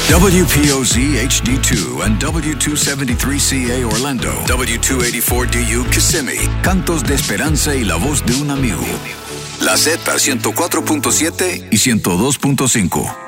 WPOZ HD2 and W273CA Orlando, W284DU Kissimmee, Cantos de Esperanza y la voz de un amigo. La Z 104.7 y 102.5.